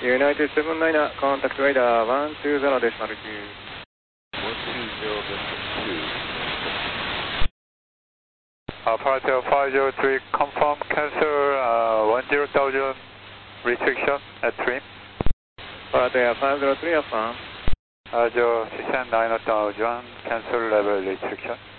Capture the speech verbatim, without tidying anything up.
United seven nine, contact radar one two zero decimal two. one two zero decimal two. Uh, Flight five zero three, confirm, cancel uh, one zero thousand restriction at trim. Flight five zero three, affirm. Uh, 저 C C N nine thousand, cancel level restriction.